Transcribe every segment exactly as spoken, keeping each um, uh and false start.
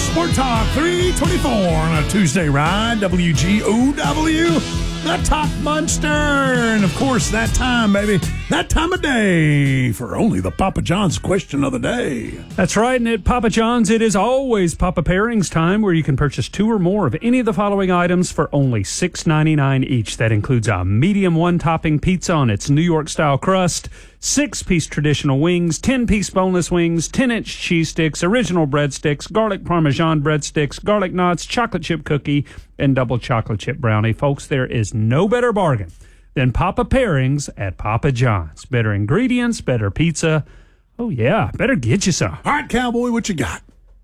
Sport Talk three twenty-four on a Tuesday ride. W G O W, the Talk Monster. And, of course, that time, baby, that time of day for only the Papa John's question of the day. That's right. And at Papa John's, it is always Papa Pairings time, where you can purchase two or more of any of the following items for only six ninety-nine each. That includes a medium one-topping pizza on its New York-style crust, six-piece traditional wings, ten-piece boneless wings, ten-inch cheese sticks, original breadsticks, garlic parmesan breadsticks, garlic knots, chocolate chip cookie, and double chocolate chip brownie. Folks, there is no better bargain than Papa Pairings at Papa John's. Better ingredients, better pizza. Oh, yeah, better get you some. All right, Cowboy, what you got?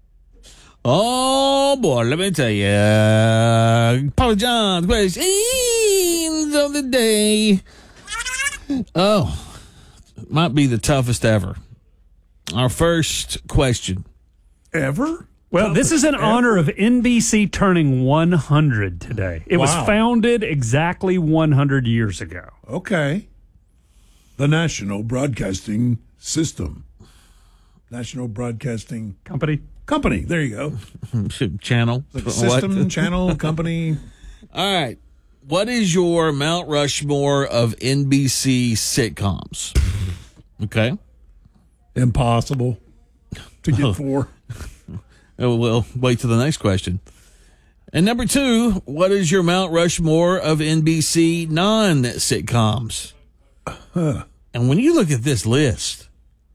Oh, boy, let me tell you. Uh, Papa John's questions of the day. Oh. Might be the toughest ever. Our first question. Ever? Well, this is in ever? honor of N B C turning one hundred today. It was Wow. founded exactly one hundred years ago. Okay. The National Broadcasting System. National Broadcasting Company? Company. There you go. Channel. Like system, What? channel, company. All right. What is your Mount Rushmore of N B C sitcoms? Okay. Impossible to get four. Oh, well, wait till the next question. And number two, what is your Mount Rushmore of N B C non-sitcoms? Huh. And when you look at this list,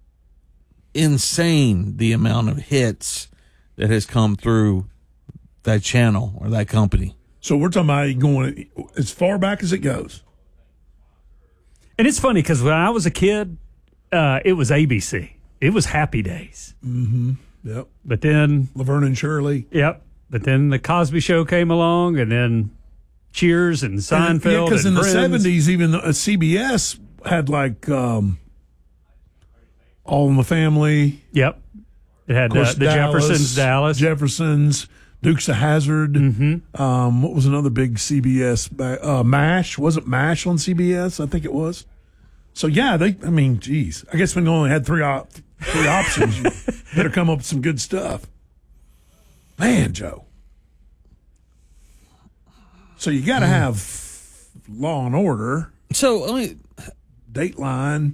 insane the amount of hits that has come through that channel or that company. So we're talking about going as far back as it goes. And it's funny because when I was a kid, uh, it was A B C. It was Happy Days. Mm-hmm. Yep. But then, Laverne and Shirley. yep. But then the Cosby Show came along, and then Cheers and Seinfeld. Yeah, because in and the Friends. seventies, even uh, C B S had like um, All in the Family. Yep. It had Of course, uh, the Dallas, Jeffersons, Dallas. Jeffersons, Dukes of Hazzard. Mm-hmm. Um, what was another big C B S? ba- Uh, MASH. Was it MASH on C B S? I think it was. So, yeah, they. I mean, geez. I guess when you only had three, op- three options, you better come up with some good stuff. Man, Joe. So you got to have Law and Order, So, I mean, Dateline.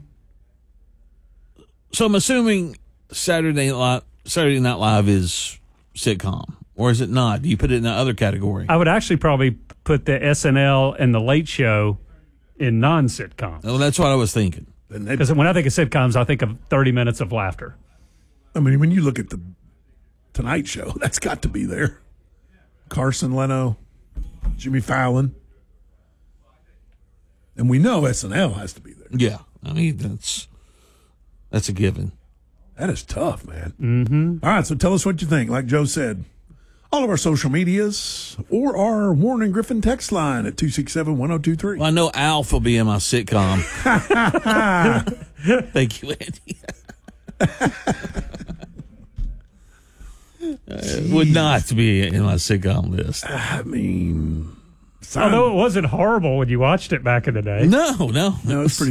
so I'm assuming Saturday Night Live, Saturday Night Live is sitcom, or is it not? Do you put it in the other category? I would actually probably put the S N L and the Late Show in non-sitcoms. Well, that's what I was thinking. And they, Because when I think of sitcoms, I think of thirty minutes of laughter. I mean, when you look at the Tonight Show, that's got to be there. Carson, Leno, Jimmy Fallon. And we know S N L has to be there. Yeah, I mean that's that's a given. That is tough, man. Mm-hmm. All right, so tell us what you think. Like Joe said, all of our social medias or our Warren and Griffin text line at two six seven, one oh two three. Well, I know Alf will be in my sitcom. Thank you, Andy. uh, would not be in my sitcom list. I mean, Although it wasn't horrible when you watched it back in the day. No, no, no, it's pretty